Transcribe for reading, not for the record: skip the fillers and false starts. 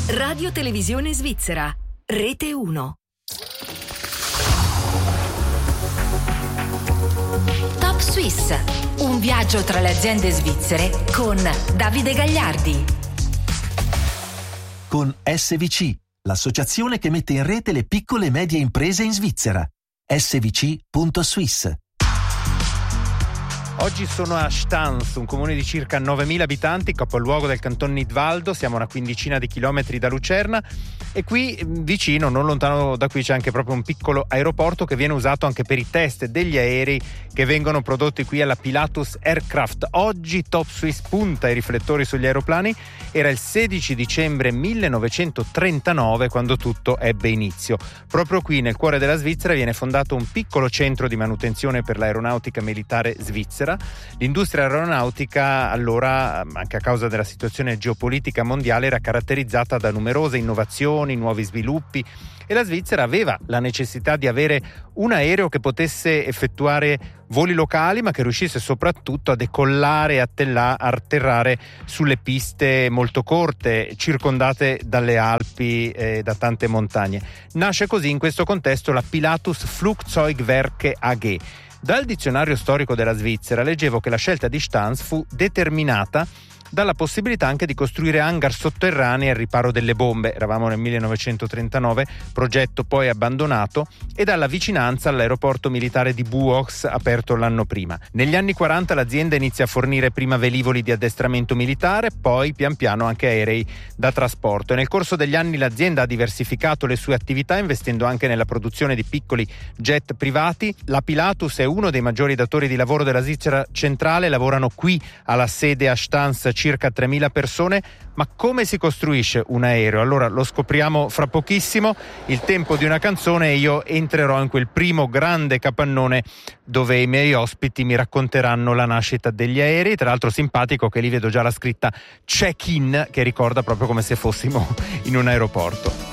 Radio Televisione Svizzera, Rete 1. Top Swiss, un viaggio tra le aziende svizzere con Davide Gagliardi. Con SVC, l'associazione che mette in rete le piccole e medie imprese in Svizzera. svc.swiss. Oggi sono a Stans, un comune di circa 9.000 abitanti, capoluogo del canton Nidwaldo. Siamo a una quindicina di chilometri da Lucerna e qui vicino, non lontano da qui, c'è anche proprio un piccolo aeroporto che viene usato anche per i test degli aerei che vengono prodotti qui alla Pilatus Aircraft. Oggi Top Swiss punta i riflettori sugli aeroplani. Era il 16 dicembre 1939 quando tutto ebbe inizio. Proprio qui nel cuore della Svizzera viene fondato un piccolo centro di manutenzione per l'aeronautica militare svizzera. L'industria aeronautica allora, anche a causa della situazione geopolitica mondiale, era caratterizzata da numerose innovazioni, nuovi sviluppi, e la Svizzera aveva la necessità di avere un aereo che potesse effettuare voli locali, ma che riuscisse soprattutto a decollare e atterrare sulle piste molto corte, circondate dalle Alpi e da tante montagne. Nasce così in questo contesto la Pilatus Flugzeugwerke AG. Dal dizionario storico della Svizzera leggevo che la scelta di Stans fu determinata dalla possibilità anche di costruire hangar sotterranei al riparo delle bombe. Eravamo nel 1939, progetto poi abbandonato, e dalla vicinanza all'aeroporto militare di Buox, aperto l'anno prima. Negli anni 40 l'azienda inizia a fornire prima velivoli di addestramento militare, poi pian piano anche aerei da trasporto, e nel corso degli anni l'azienda ha diversificato le sue attività investendo anche nella produzione di piccoli jet privati. La Pilatus è uno dei maggiori datori di lavoro della Svizzera centrale, lavorano qui alla sede a Stans circa 3.000 persone. Ma come si costruisce un aereo? Allora lo scopriamo fra pochissimo. Il tempo di una canzone e io entrerò in quel primo grande capannone dove i miei ospiti mi racconteranno la nascita degli aerei. Tra l'altro simpatico che lì vedo già la scritta check-in, che ricorda proprio come se fossimo in un aeroporto.